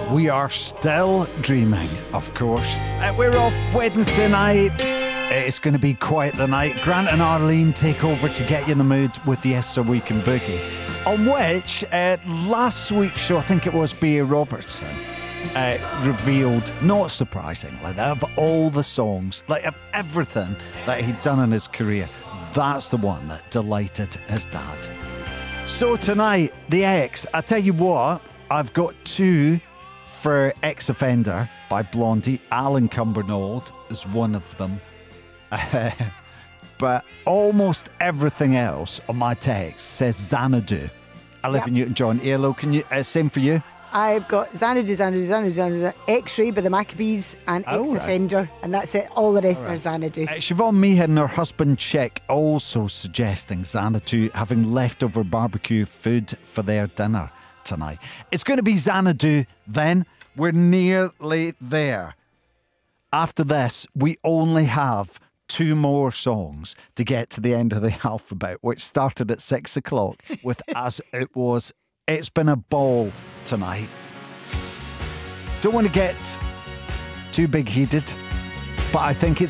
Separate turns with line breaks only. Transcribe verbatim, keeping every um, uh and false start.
We are still dreaming, of course. Uh, we're off Wednesday night. It's going to be quite the night. Grant and Arlene take over to get you in the mood with the Esther Weekend Boogie, on which uh, last week's show, I think it was B A Robertson, uh, revealed, not surprisingly, that of all the songs, like of everything that he'd done in his career, that's the one that delighted his dad. So tonight, The X, I tell you what, I've got two for Ex-Offender by Blondie. Alan Cumbernauld is one of them. Uh, but almost everything else on my text says Xanadu. Olivia
Yep.
Newton-John. Hello, can you, uh, same for you?
I've got Xanadu, Xanadu, Xanadu, Xanadu, X-Ray by the Maccabees and
Oh, right.
Ex-Offender, and that's it. All the rest
All right.
are Xanadu.
Uh, Siobhan Meehan and her husband Chick also suggesting Xanadu, having leftover barbecue food for their dinner tonight. It's going to be Xanadu then. We're nearly there. After this, we only have two more songs to get to the end of the alphabet, which started at six o'clock with As It Was. It's been a ball tonight. Don't want to get too big-headed, but I think it's